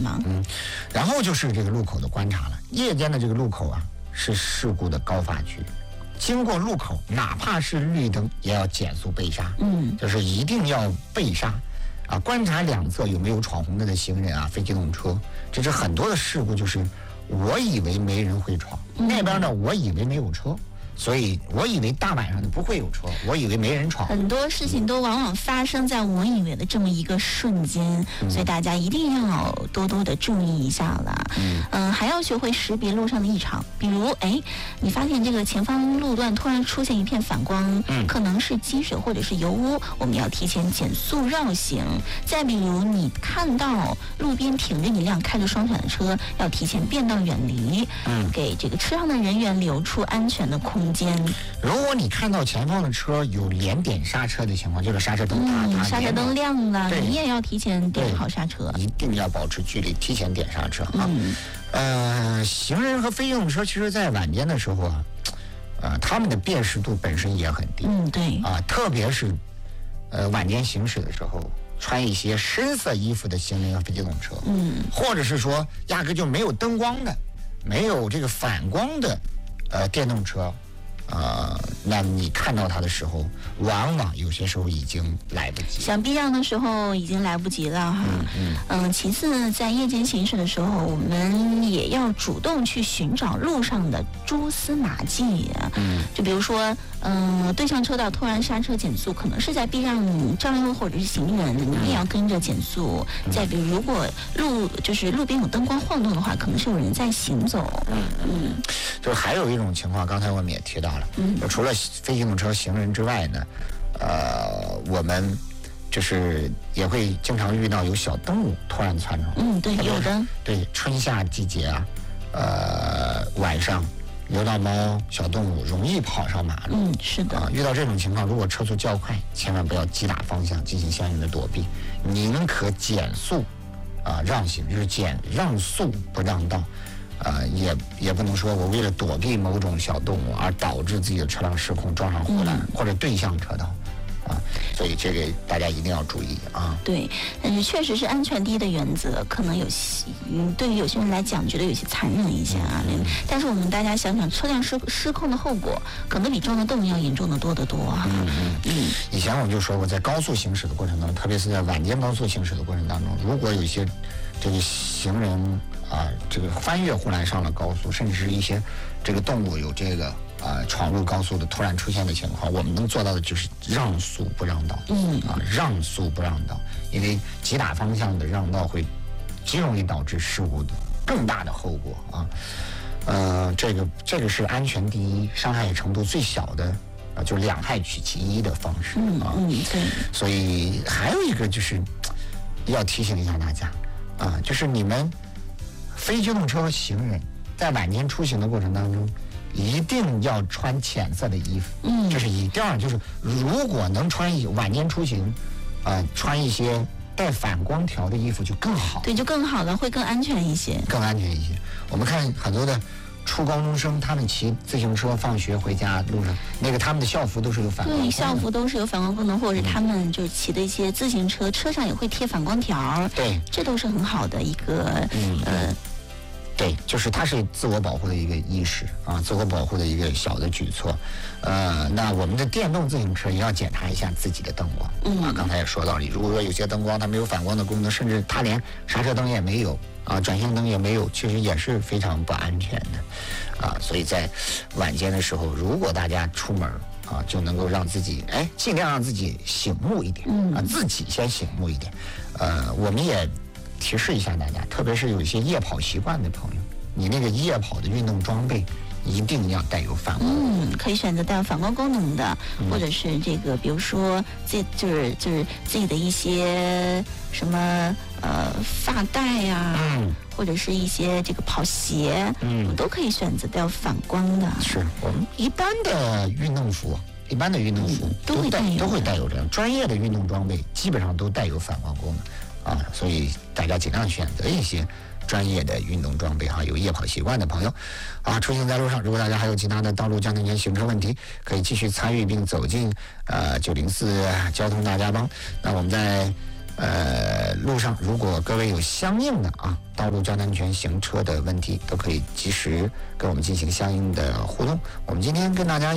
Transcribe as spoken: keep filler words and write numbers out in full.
吗？ 嗯，然后就是这个路口的观察了。夜间的这个路口啊，是事故的高发区。经过路口，哪怕是绿灯，也要减速备刹。 嗯， 就是一定要备刹，啊，观察两侧有没有闯红灯的行人啊、非机动车。这是很多的事故，就是我以为没人会闯， 嗯、 那边呢，我以为没有车。所以我以为大晚上的不会有车，我以为没人闯。 很多事情都往往发生在我以为的这么一个瞬间，嗯、所以大家一定要多多的注意一下了。嗯，呃、还要学会识别路上的异常，比如，哎，你发现这个前方路段突然出现一片反光，嗯，可能是积水或者是油污，我们要提前减速绕行。再比如，你看到路边停着一辆开着双闪的车，要提前变道远离，嗯，给这个车上的人员留出安全的空间。 如果你看到前方的车有连点刹车的情况，就是刹车灯它它刹车灯亮了，你也要提前点好刹车， 一定要保持距离，提前点刹车啊。嗯、呃，行人和非机动车其实在晚间的时候啊，呃，他们的辨识度本身也很低。 嗯，对啊，特别是呃晚间行驶的时候，穿一些深色衣服的行人和非机动车，嗯，或者是说压根就没有灯光的，没有这个反光的，呃，电动车。呃，那你看到它的时候，往往有些时候已经来不及。 想避让的时候已经来不及了哈。嗯嗯。嗯，其次，在夜间行驶的时候，我们也要主动去寻找路上的蛛丝马迹。嗯。就比如说，嗯、呃，对向车道突然刹车减速，可能是在避让障碍物或者是行人，你也要跟着减速。嗯、再比如，如果路就是路边有灯光晃动的话，可能是有人在行走。 嗯嗯。就是还有一种情况，刚才我们也提到了。嗯，除了非机动车行人之外呢，呃，我们就是也会经常遇到有小动物突然窜出来。 嗯，对，有的。 对，春夏季节啊，呃，晚上流浪猫、小动物容易跑上马路。 嗯，是的。 啊，遇到这种情况，如果车速较快，千万不要击打方向进行相应的躲避，宁可减速啊让行，就是减让速不让道。呃，也也不能说我为了躲避某种小动物而导致自己的车辆失控撞上护栏、嗯、或者对向车道，啊，所以这个大家一定要注意啊。 对，但是确实是安全第一的原则，可能有些嗯，对于有些人来讲觉得有些残忍一些啊。嗯、但是我们大家想想，车辆失失控的后果，可能比撞到动物要严重的多得多哈、啊。嗯嗯嗯。以前我就说过，在高速行驶的过程当中，特别是在晚间高速行驶的过程当中，如果有一些这个行人。啊，这个翻越护栏上了高速，甚至是一些这个动物有这个啊闯入高速的突然出现的情况，我们能做到的就是让速不让道。嗯啊，让速不让道，因为击打方向的让道会极容易导致事故的更大的后果啊。呃，这个这个是安全第一，伤害程度最小的啊，就是两害取其一的方式啊。 嗯，对。 所以还有一个就是要提醒一下大家啊，就是你们。非机动车和行人在晚间出行的过程当中，一定要穿浅色的衣服。嗯，这是一。第二就是，如果能穿晚间出行，呃，穿一些带反光条的衣服就更好。 对，就更好了，会更安全一些。 更安全一些。我们看很多的初高中生，他们骑自行车放学回家路上，那个他们的校服都是有反光。 对，校服都是有反光功能，或者他们就是骑的一些自行车，车上也会贴反光条。 对， 这都是很好的一个、嗯、呃。 对，就是它是自我保护的一个意识啊，自我保护的一个小的举措。呃，那我们的电动自行车也要检查一下自己的灯光。嗯啊，刚才也说到了，如果说有些灯光它没有反光的功能，甚至它连刹车灯也没有啊，转向灯也没有，其实也是非常不安全的啊。所以在晚间的时候，如果大家出门啊，就能够让自己哎尽量让自己醒目一点啊，自己先醒目一点。呃，我们也。提示一下大家，特别是有一些夜跑习惯的朋友，你那个夜跑的运动装备一定要带有反光。 嗯，可以选择带有反光功能的，嗯、或者是这个，比如说自就是就是自己的一些什么呃发带呀、啊，嗯，或者是一些这个跑鞋，嗯，都可以选择带有反光的。 是我们一般的运动服。一般的运动服、嗯、 都会带都会带有这样，专业的运动装备基本上都带有反光功能啊，所以大家尽量选择一些专业的运动装备哈。有夜跑习惯的朋友啊，出行在路上，如果大家还有其他的道路交通安全行车问题，可以继续参与并走进呃九零四交通大家帮。那我们在呃，路上如果各位有相应的啊道路交通安全行车的问题，都可以及时跟我们进行相应的互动。我们今天跟大家